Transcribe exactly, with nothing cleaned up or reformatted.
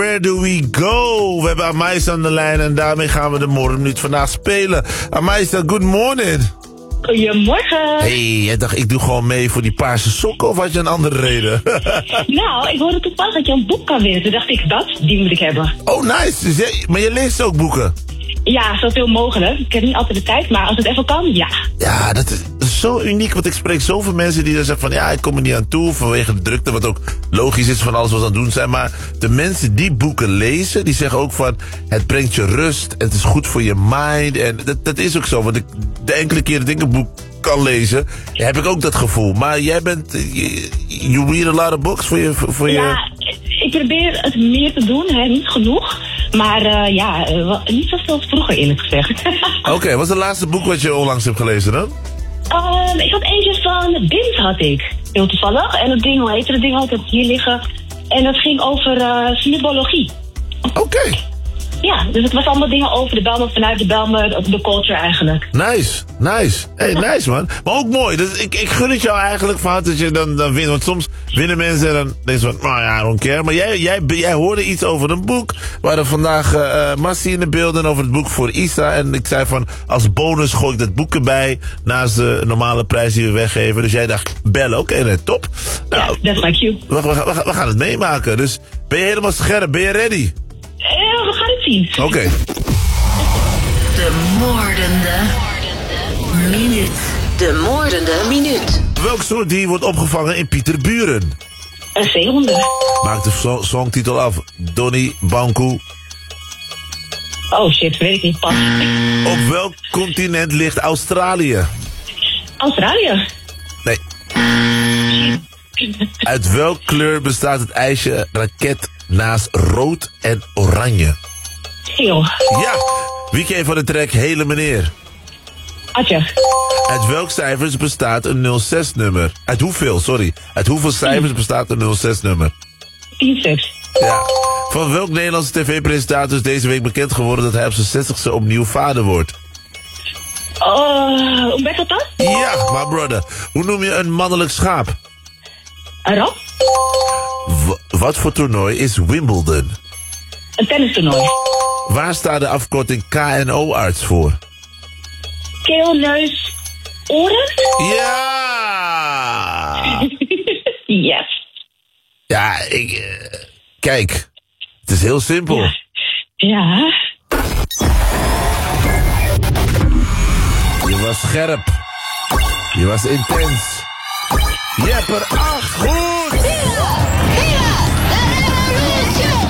Where do we go? We hebben Amaisa aan de lijn en daarmee gaan we de morgenminuut vandaag spelen. Amaisa, good morning. Goedemorgen. Hey, jij dacht ik doe gewoon mee voor die paarse sokken of had je een andere reden? Nou, ik hoorde toevallig dat je een boek kan winnen. Toen dacht ik, dat, die moet ik hebben. Oh, nice. Dus jij, maar je leest ook boeken? Ja, zoveel mogelijk. Ik heb niet altijd de tijd, maar als het even kan, ja. Ja, dat is, dat is zo uniek, want ik spreek zoveel mensen die dan zeggen van ja, ik kom er niet aan toe vanwege de drukte, wat ook logisch is van alles wat ze aan het doen zijn. Maar de mensen die boeken lezen, die zeggen ook van het brengt je rust, het is goed voor je mind. En dat, dat is ook zo, want ik, de enkele keer dat ik een boek kan lezen, heb ik ook dat gevoel. Maar jij bent, you read a lot of books voor je... Voor je... Ja, ik probeer het meer te doen, hè, niet genoeg. Maar uh, ja, uh, niet zoveel als vroeger eerlijk gezegd. Oké, okay, wat is het laatste boek wat je onlangs hebt gelezen dan? Um, ik had eentje van Bind had ik, heel toevallig. En dat ding, hoe heette dat ding al? Ik heb het hier liggen. En dat ging over uh, snubologie. Oké. Okay. Ja, dus het was allemaal dingen over de Bijlmer, vanuit de Bijlmer, de culture eigenlijk. Nice, nice. Hey, nice man. Maar ook mooi. Dus ik, ik gun het jou eigenlijk van dat je dan, dan wint. Want soms winnen mensen en dan denk je van, nou ja, I don't care. Maar jij, jij, jij hoorde iets over een boek. We hadden vandaag uh, Massie in de beelden over het boek voor Isa. En ik zei van, als bonus gooi ik dat boek erbij. Naast de normale prijs die we weggeven. Dus jij dacht, bellen, oké, okay, nee, top. Nou, ja, that's like you. We, we, we, we gaan het meemaken. Dus ben je helemaal scherp? Ben je ready? Ja, we gaan het zien. Oké. Okay. De moordende minuut. De moordende minuut. Welk soort dier wordt opgevangen in Pieterburen? Een zeehonde. Maak de so- songtitel af. Donnie Banku. Oh shit, weet ik niet pas. Op welk continent ligt Australië? Australië. Nee. Uit welk kleur bestaat het ijsje raket naast rood en oranje? Geel. Ja. Wie ken je van de track Hele Meneer? Atje. Uit welk cijfers bestaat een nul zes nummer? Uit hoeveel, sorry. Uit hoeveel cijfers bestaat een nul zes nummer? tien stuks. Ja. Van welk Nederlandse tv-presentator is deze week bekend geworden dat hij op zijn zestigste opnieuw vader wordt? Uh, Umberto Tan? Ja, my brother. Hoe noem je een mannelijk schaap? Een ram? W- wat voor toernooi is Wimbledon? Een tennistoernooi. Waar staat de afkorting K N O-arts voor? Keel, neus, oren? Ja! Yes. Ja, ik... Uh, kijk. Het is heel simpel. Ja. Ja. Je was scherp. Je was intens. Je hebt er acht. Goed!